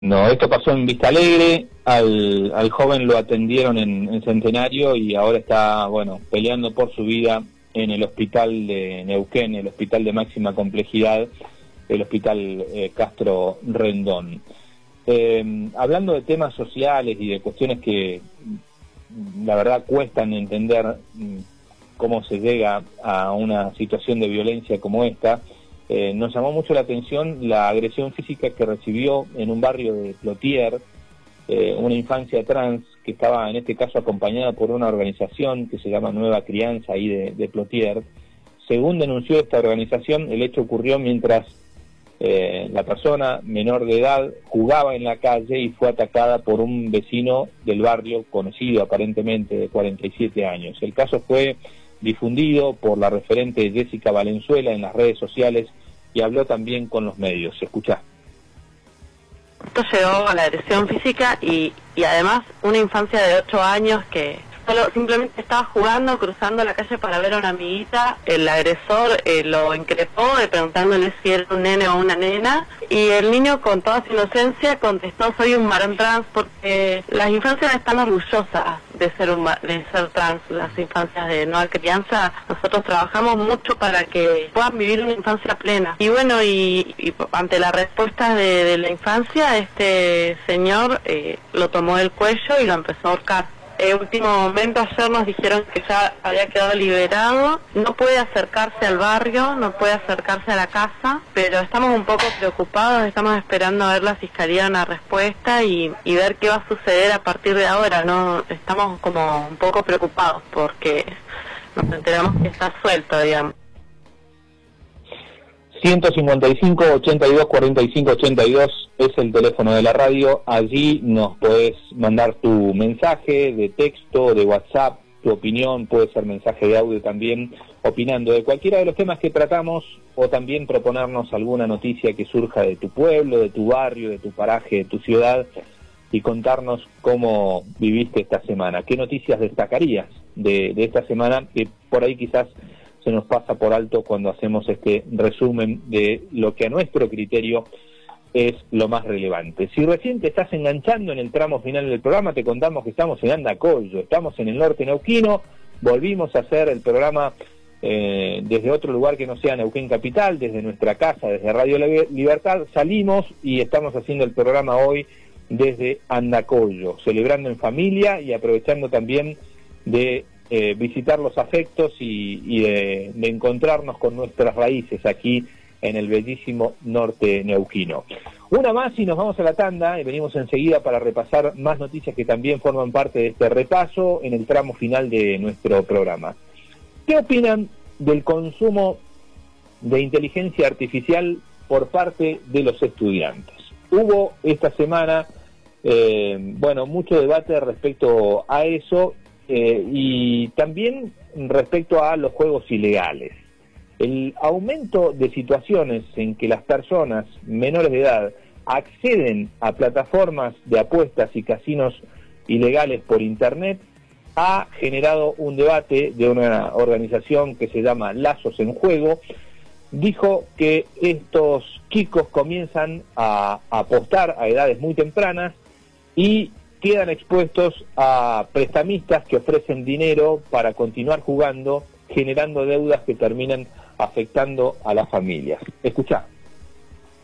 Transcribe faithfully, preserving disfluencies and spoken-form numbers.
No, esto pasó en Vista Alegre, al, al joven lo atendieron en, en Centenario y ahora está, bueno, peleando por su vida en el hospital de Neuquén, el hospital de máxima complejidad, el hospital eh, Castro Rendón. Eh, hablando de temas sociales y de cuestiones que la verdad cuestan entender cómo se llega a una situación de violencia como esta, Eh, nos llamó mucho la atención la agresión física que recibió en un barrio de Plotier, eh, una infancia trans que estaba en este caso acompañada por una organización que se llama Nueva Crianza ahí de, de Plotier. Según denunció esta organización, el hecho ocurrió mientras eh, la persona menor de edad jugaba en la calle y fue atacada por un vecino del barrio conocido aparentemente de cuarenta y siete años. El caso fue difundido por la referente Jessica Valenzuela en las redes sociales y habló también con los medios. Escuchá. Esto llegó a la agresión física y, y además una infancia de ocho años que solo simplemente estaba jugando, cruzando la calle para ver a una amiguita. El agresor eh, lo increpó eh, preguntándole si era un nene o una nena, y el niño con toda su inocencia contestó: soy un varón trans, porque las infancias están orgullosas de ser un, de ser trans. Las infancias de Nueva Crianza, nosotros trabajamos mucho para que puedan vivir una infancia plena. Y bueno, y, y ante la respuesta de, de la infancia, este señor eh, lo tomó del cuello y lo empezó a ahorcar. En último momento ayer nos dijeron que ya había quedado liberado. No puede acercarse al barrio, no puede acercarse a la casa, pero estamos un poco preocupados, estamos esperando a ver la fiscalía una respuesta y, y ver qué va a suceder a partir de ahora. No, estamos como un poco preocupados porque nos enteramos que está suelto, digamos. ciento cincuenta y cinco, ochenta y dos, cuarenta y cinco, ochenta y dos es el teléfono de la radio. Allí nos podés mandar tu mensaje de texto, de WhatsApp, tu opinión, puede ser mensaje de audio también, opinando de cualquiera de los temas que tratamos, o también proponernos alguna noticia que surja de tu pueblo, de tu barrio, de tu paraje, de tu ciudad, y contarnos cómo viviste esta semana. ¿Qué noticias destacarías de, de esta semana que por ahí quizás se nos pasa por alto cuando hacemos este resumen de lo que a nuestro criterio es lo más relevante? Si recién te estás enganchando en el tramo final del programa, te contamos que estamos en Andacollo, estamos en el norte neuquino, volvimos a hacer el programa eh, desde otro lugar que no sea Neuquén Capital, desde nuestra casa, desde Radio Libertad, salimos y estamos haciendo el programa hoy desde Andacollo, celebrando en familia y aprovechando también de Eh, visitar los afectos y, y de, de encontrarnos con nuestras raíces aquí en el bellísimo norte neuquino. Una más y nos vamos a la tanda y venimos enseguida para repasar más noticias que también forman parte de este repaso en el tramo final de nuestro programa. ¿Qué opinan del consumo de inteligencia artificial por parte de los estudiantes? Hubo esta semana, eh, bueno, mucho debate respecto a eso. Eh, y también respecto a los juegos ilegales. El aumento de situaciones en que las personas menores de edad acceden a plataformas de apuestas y casinos ilegales por internet ha generado un debate de una organización que se llama Lazos en Juego. Dijo que estos chicos comienzan a apostar a edades muy tempranas y quedan expuestos a prestamistas que ofrecen dinero para continuar jugando, generando deudas que terminan afectando a las familias. Escuchá.